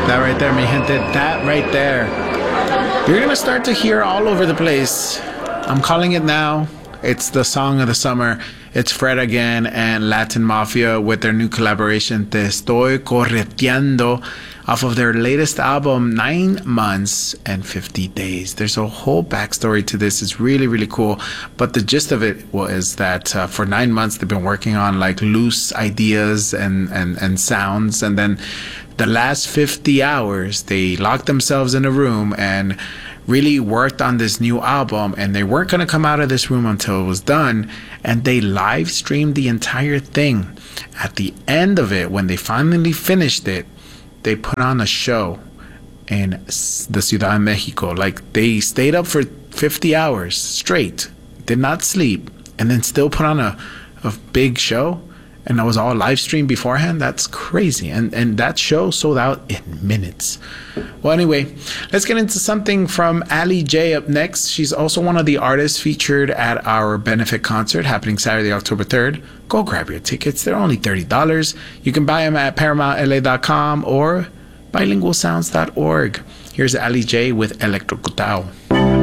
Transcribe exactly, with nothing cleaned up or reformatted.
That right there, mi gente, that right there. You're going to start to hear all over the place. I'm calling it now. It's the song of the summer. It's Fred again and Latin Mafia with their new collaboration, Te Estoy Correteando, off of their latest album, Nine Months and fifty Days. There's a whole backstory to this. It's really, really cool. But the gist of it was that uh, for nine months, they've been working on like loose ideas and, and, and sounds. And then the last fifty hours, they locked themselves in a room and really worked on this new album, and they weren't going to come out of this room until it was done, and they live streamed the entire thing. At the end of it, when they finally finished it, they put on a show in the Ciudad de Mexico. Like, they stayed up for fifty hours straight, did not sleep, and then still put on a, a big show, and it was all live streamed beforehand. That's crazy. And and that show sold out in minutes. Well, anyway, let's get into something from Ali J up next. She's also one of the artists featured at our benefit concert happening Saturday, October third. Go grab your tickets. They're only thirty dollars. You can buy them at paramount l a dot com or bilingual sounds dot org. Here's Ali J with Electrocutao.